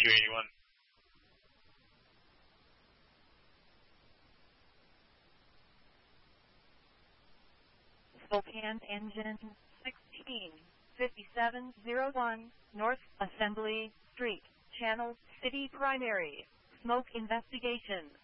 281. Spokane Engine 165701 North Assembly Street, Channel City Primary. Smoke investigation.